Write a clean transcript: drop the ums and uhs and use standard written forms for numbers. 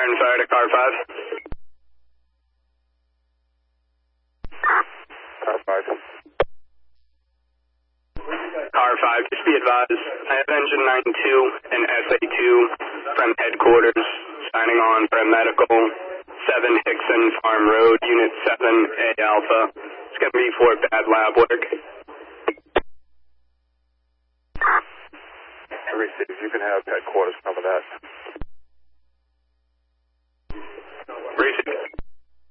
Return fire to car 5. Car 5. Car 5, just be advised, I have engine 92 and SA2 from headquarters, signing on for a medical, 7 Hickson Farm Road, Unit 7A Alpha. It's going to be for bad lab work. Received, you can have headquarters cover that.